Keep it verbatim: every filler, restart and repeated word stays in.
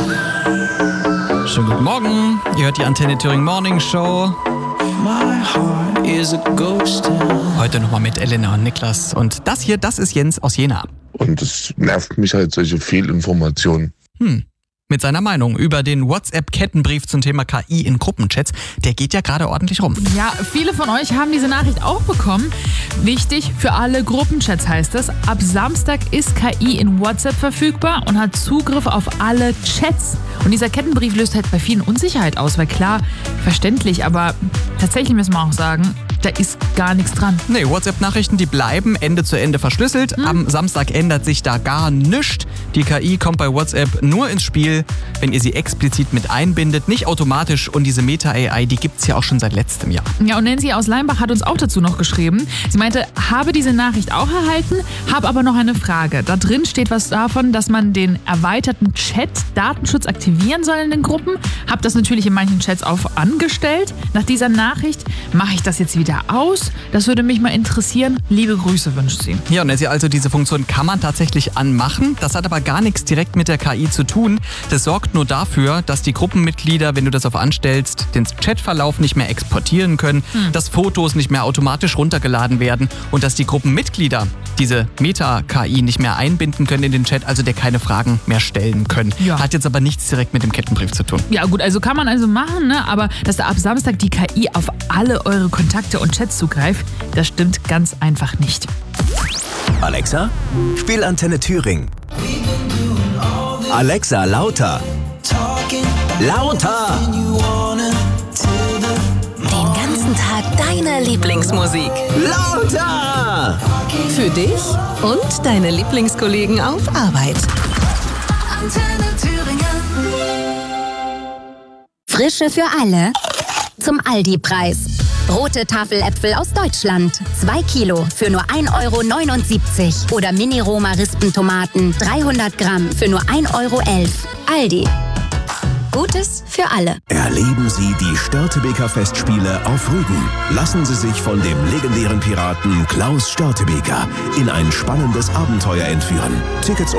Schönen guten Morgen. Ihr hört die Antenne Thüringen Morning Show. Heute nochmal mit Elena und Niklas. Und das hier, das ist Jens aus Jena. Und es nervt mich halt, solche Fehlinformationen. Hm. Mit seiner Meinung über den WhatsApp-Kettenbrief zum Thema K I in Gruppenchats. Der geht ja gerade ordentlich rum. Ja, viele von euch haben diese Nachricht auch bekommen. Wichtig für alle Gruppenchats heißt es. Ab Samstag ist K I in WhatsApp verfügbar und hat Zugriff auf alle Chats. Und dieser Kettenbrief löst halt bei vielen Unsicherheit aus, weil klar, verständlich, aber tatsächlich müssen wir auch sagen, da ist gar nichts dran. Nee, WhatsApp-Nachrichten, die bleiben Ende zu Ende verschlüsselt. Hm. Am Samstag ändert sich da gar nichts. Die K I kommt bei WhatsApp nur ins Spiel, wenn ihr sie explizit mit einbindet, nicht automatisch. Und diese Meta-A I, die gibt's ja auch schon seit letztem Jahr. Ja, und Nancy aus Leimbach hat uns auch dazu noch geschrieben. Sie meinte, habe diese Nachricht auch erhalten, habe aber noch eine Frage. Da drin steht was davon, dass man den erweiterten Chat-Datenschutz aktivieren soll in den Gruppen. Hab das natürlich in manchen Chats auf angestellt. Nach dieser Nachricht mache ich das jetzt wieder aus. Das würde mich mal interessieren. Liebe Grüße wünscht sie. Ja, und Nancy, also diese Funktion kann man tatsächlich anmachen. Das hat aber gar nichts direkt mit der K I zu tun. Das sorgt nur dafür, dass die Gruppenmitglieder, wenn du das auf anstellst, den Chatverlauf nicht mehr exportieren können, hm. dass Fotos nicht mehr automatisch runtergeladen werden und dass die Gruppenmitglieder diese Meta-K I nicht mehr einbinden können in den Chat, also der keine Fragen mehr stellen können. Ja. Hat jetzt aber nichts direkt mit dem Kettenbrief zu tun. Ja gut, also kann man also machen, ne? Aber dass da ab Samstag die K I auf alle eure Kontakte und Chats zugreift, das stimmt ganz einfach nicht. Alexa, spiel Antenne Thüringen. Alexa, lauter. Lauter. Den ganzen Tag deine Lieblingsmusik. Lauter. Für dich und deine Lieblingskollegen auf Arbeit. Antenne Thüringen. Frische für alle. Zum Aldi-Preis. Rote Tafeläpfel aus Deutschland. zwei Kilo für nur ein Euro neunundsiebzig. Oder Mini-Roma-Rispentomaten dreihundert Gramm für nur ein Euro elf. Aldi. Gutes für alle. Erleben Sie die Störtebeker Festspiele auf Rügen. Lassen Sie sich von dem legendären Piraten Klaus Störtebeker in ein spannendes Abenteuer entführen. Tickets